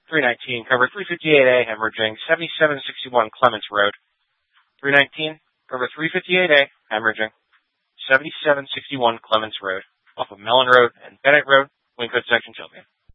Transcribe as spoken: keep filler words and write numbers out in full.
three nineteen, cover three fifty-eight A, hemorrhaging, seventy-seven sixty-one Clements Road. three nineteen, cover three fifty-eight A, hemorrhaging, seventy-seven sixty-one Clements Road, off of Mellon Road and Bennett Road, Wingfoot Section, Sylvia.